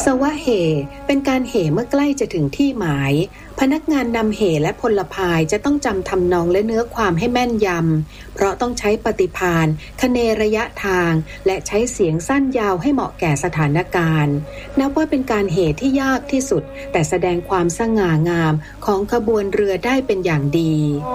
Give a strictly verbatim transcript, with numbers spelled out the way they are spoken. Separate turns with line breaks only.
สวะเหเป็นการเหเมื่อใกล้จะถึงที่หมายพนักงานนำเหและพลพายจะต้องจำทำนองและเนื้อความให้แม่นยำเพราะต้องใช้ปฏิภาณคะเนระยะทางและใช้เสียงสั้นยาวให้เหมาะแก่สถานการณ์นับว่าเป็นการเหที่ยากที่สุดแต่แสดงความสง่างามของขบวนเรือได้เป็นอย่างดี